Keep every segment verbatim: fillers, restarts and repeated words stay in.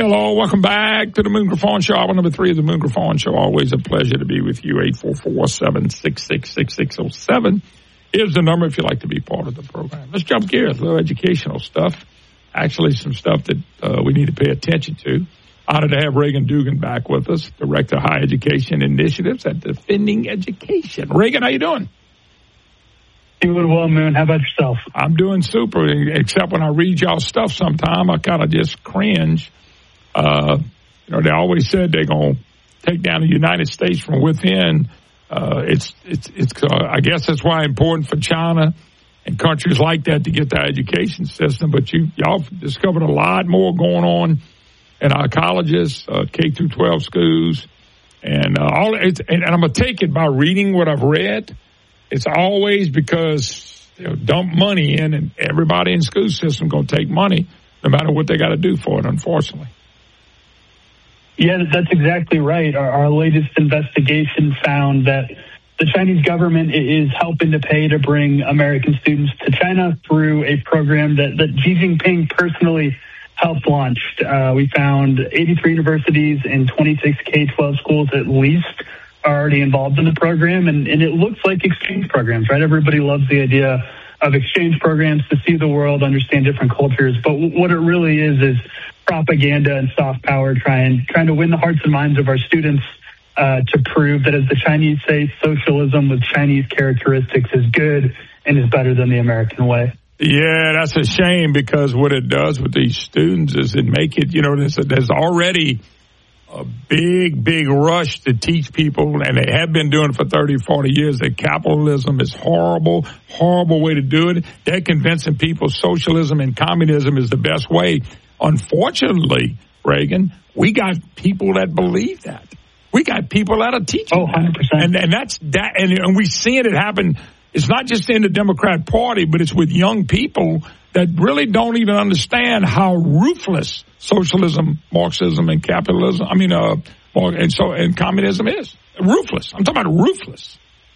hello. Welcome back to the Moon Griffon Show. Hour number three of the Moon Griffon Show. Always a pleasure to be with you. eight four four, seven six six, six six zero seven is the number if you'd like to be part of the program. Let's jump gears. A little educational stuff. Actually, some stuff that uh, we need to pay attention to. Honored to have Reagan Dugan back with us, Director of Higher Education Initiatives at Defending Education. Reagan, how you doing? Doing well, Moon. How about yourself? I'm doing super, except when I read y'all stuff sometime, I kind of just cringe. Uh, you know, they always said they're going to take down the United States from within. Uh, it's, it's, it's. Uh, I guess that's why it's important for China and countries like that to get their education system. But you, y'all discovered a lot more going on in our colleges, uh, K through twelve schools, and uh, all. It's, and, and I'm gonna take it by reading what I've read. It's always because they'll dump money in, and everybody in the school system going to take money, no matter what they got to do for it, unfortunately. Yeah, that's exactly right. Our, our latest investigation found that the Chinese government is helping to pay to bring American students to China through a program that, that Xi Jinping personally helped launch. Uh, we found eighty-three universities and twenty-six K twelve schools at least are already involved in the program, and, and it looks like exchange programs, right? Everybody loves the idea of exchange programs to see the world, understand different cultures, but w- what it really is is propaganda and soft power trying trying to win the hearts and minds of our students uh, to prove that, as the Chinese say, socialism with Chinese characteristics is good and is better than the American way. Yeah, that's a shame, because what it does with these students is it make it, you know, there's, there's already a big, big rush to teach people, and they have been doing it for thirty, forty years, that capitalism is horrible, horrible way to do it. They're convincing people socialism and communism is the best way. Unfortunately, Reagan, we got people that believe that. We got people that are teaching oh, one hundred percent. that. And, and that's that, and, and we're seeing it happen. It's not just in the Democrat Party, but it's with young people that really don't even understand how ruthless socialism, Marxism, and capitalism, I mean, uh, and so, and communism is. Ruthless. I'm talking about ruthless.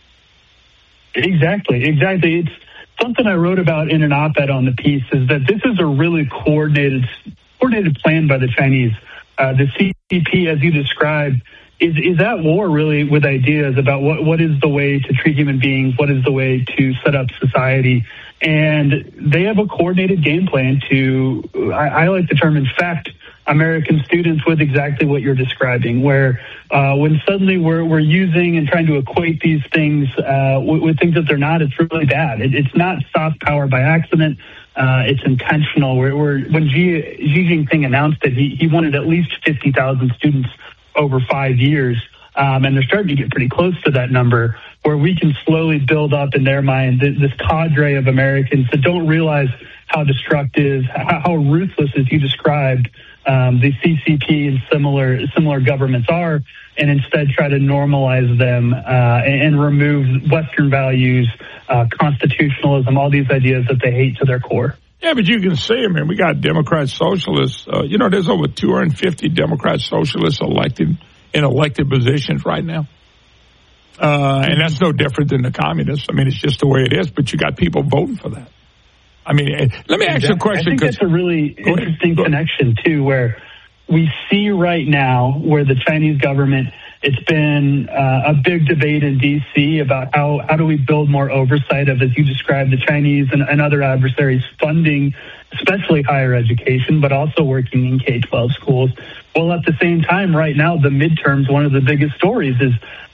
Exactly, exactly. It's something I wrote about in an op-ed on the piece, is that this is a really coordinated, coordinated plan by the Chinese. Uh, the C C P, as you described, is is at war really with ideas about what, what is the way to treat human beings, what is the way to set up society. And they have a coordinated game plan to, I, I like the term, infect American students with exactly what you're describing, where uh, when suddenly we're, we're using and trying to equate these things uh, with, with things that they're not, it's really bad. It, it's not soft power by accident. Uh, it's intentional. We're, we're, when Xi, Xi Jinping announced it, he, he wanted at least fifty thousand students over five years. Um, and they're starting to get pretty close to that number, where we can slowly build up in their mind this, this cadre of Americans that don't realize how destructive, how, how ruthless, as you described, um, the C C P and similar similar governments are, and instead try to normalize them uh, and, and remove Western values, uh, constitutionalism, all these ideas that they hate to their core. Yeah, but you can see, I mean, we got Democrat socialists. Uh, you know, there's over two hundred fifty Democrat socialists elected in elected positions right now. Uh, and that's no different than the communists. I mean, it's just the way it is, but you got people voting for that. I mean, let me ask exactly. you a question. I think that's a really interesting connection, too, where we see right now where the Chinese government, it's been uh, a big debate in D C about how, how do we build more oversight of, as you described, the Chinese and, and other adversaries funding, especially higher education, but also working in K twelve schools. Well, at the same time, right now, the midterms, one of the biggest stories is